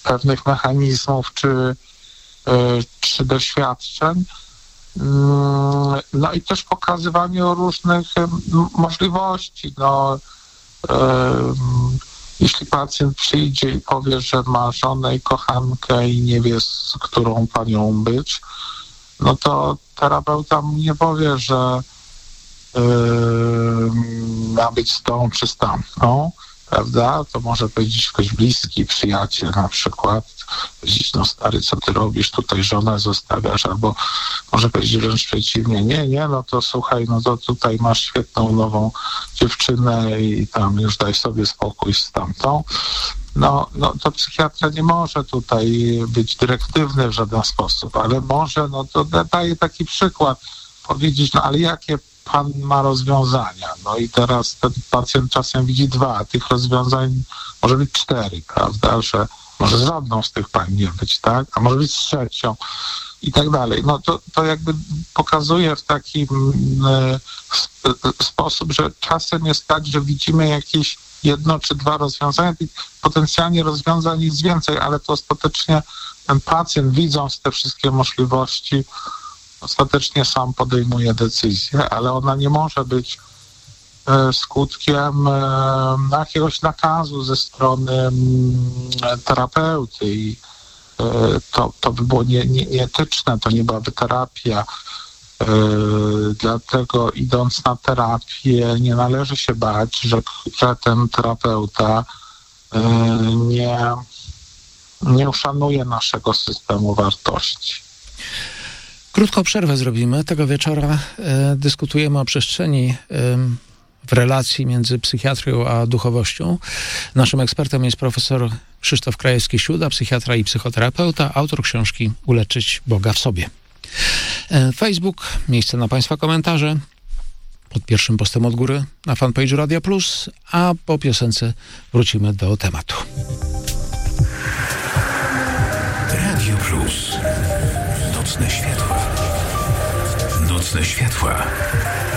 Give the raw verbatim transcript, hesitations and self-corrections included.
pewnych mechanizmów czy, czy doświadczeń. No i też pokazywanie różnych możliwości. No, jeśli pacjent przyjdzie i powie, że ma żonę i kochankę i nie wie, z którą panią być, no to terapeuta mu nie powie, że yy, ma być z tą czy z tamtą, prawda? To może powiedzieć ktoś bliski, przyjaciel na przykład, powiedzieć, no stary, co ty robisz, tutaj żonę zostawiasz, albo może powiedzieć wręcz przeciwnie, nie, nie, no to słuchaj, no to tutaj masz świetną nową dziewczynę i tam już daj sobie spokój z tamtą. No, no to psychiatra nie może tutaj być dyrektywny w żaden sposób, ale może, no to daje taki przykład, powiedzieć, no ale jakie pan ma rozwiązania? No i teraz ten pacjent czasem widzi dwa, a tych rozwiązań może być cztery, prawda, że może żadną z tych pań nie być, tak, a może być trzecią i tak dalej. No to, to jakby pokazuje w taki y, sposób, że czasem jest tak, że widzimy jakieś jedno czy dwa rozwiązania, potencjalnie rozwiązań jest więcej, ale to ostatecznie ten pacjent, widząc te wszystkie możliwości, ostatecznie sam podejmuje decyzję, ale ona nie może być e, skutkiem e, jakiegoś nakazu ze strony m, terapeuty i e, to, to by było nie, nie, nieetyczne, to nie byłaby terapia. E, dlatego idąc na terapię nie należy się bać, że, że ten terapeuta e, nie, nie uszanuje naszego systemu wartości. Krótką przerwę zrobimy. Tego wieczora e, dyskutujemy o przestrzeni e, w relacji między psychiatrią a duchowością. Naszym ekspertem jest profesor Krzysztof Krajewski-Siuda, psychiatra i psychoterapeuta, autor książki Uleczyć Boga w sobie. E, Facebook, miejsce na Państwa komentarze pod pierwszym postem od góry na fanpage'u Radia Plus, a po piosence wrócimy do tematu. Radio Plus. Nocne światła. Nocne światła.